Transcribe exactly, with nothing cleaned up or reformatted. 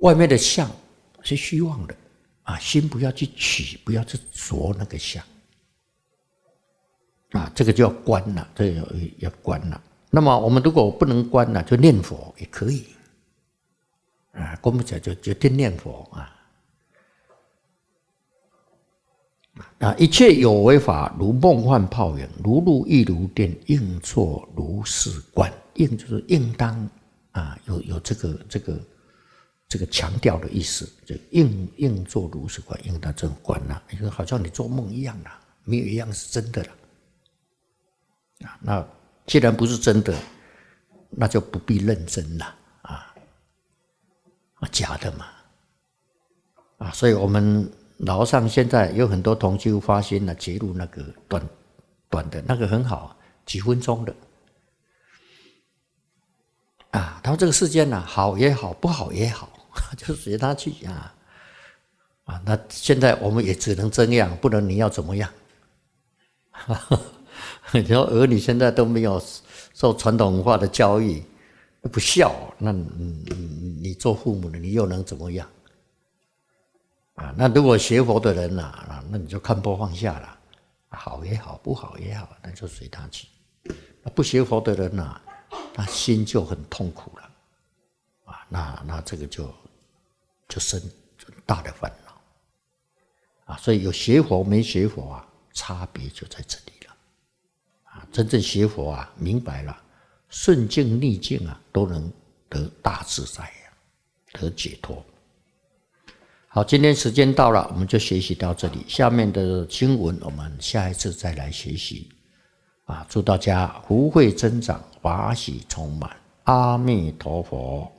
外面的相是虚妄的啊，心不要去取，不要去着那个相啊，这个就要观了，这个要观了。那么我们如果不能观了，就念佛也可以啊，观不起来就决定念佛啊。啊，一切有为法，如梦幻泡影，如露亦如电，应作如是观。应就是应当啊，有有这个这个这个强调的意思，就应应作如是观，应当这种观呐，就好像你做梦一样啦，没有一样是真的了。啊，那既然不是真的，那就不必认真了啊，啊，假的嘛，啊，所以我们。老上现在有很多同修发心了，截录那个短短的那个很好，几分钟的啊。他说这个世间呢、啊，好也好，不好也好，就随他去啊啊。那现在我们也只能这样，不能你要怎么样？你说儿女现在都没有受传统文化的教育，不孝，那你你你做父母的，你又能怎么样？啊，那如果学佛的人呐、啊，那你就看破放下了，好也好，不好也好，那就随他去。不学佛的人呐、啊，他心就很痛苦了，啊，那那这个就就生很大的烦恼，啊，所以有学佛没学佛啊，差别就在这里了，啊，真正学佛啊，明白了，顺境逆境啊，都能得大自在呀、啊，得解脱。好，今天时间到了，我们就学习到这里。下面的经文，我们下一次再来学习。啊，祝大家福慧增长，法喜充满。阿弥陀佛。